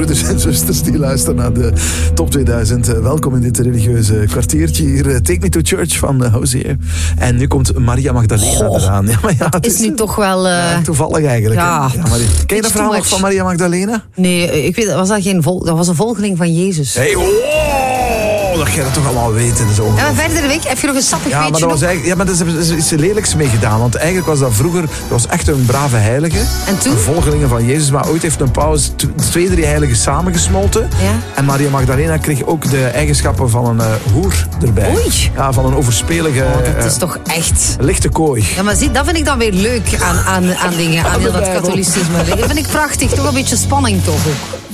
broeders en zusters die luisteren naar de Top 2000. Welkom in dit religieuze kwartiertje hier. Take Me to Church van Hozier. En nu komt Maria Magdalena eraan. Ja, maar het is nu toch wel... toevallig eigenlijk. Ja. Ken je dat verhaal nog van Maria Magdalena? Nee, ik weet, dat was een volgeling van Jezus. Hey, dat jij dat toch allemaal weten. Zo. Ja, maar verder week heb je nog een sappig weetje. Maar daar is iets lelijks mee gedaan. Want eigenlijk was dat vroeger... Dat was echt een brave heilige. En toen? Een volgelingen van Jezus. Maar ooit heeft een paus 2, 3 heiligen samengesmolten. Ja? En Maria Magdalena kreeg ook de eigenschappen van een hoer erbij. Oei. Ja, van een overspelige... dat is toch echt... lichte kooi. Ja, maar zie, dat vind ik dan weer leuk aan dingen. Aan heel dat katholicisme. Dat vind ik prachtig. Toch een beetje spanning toch ook.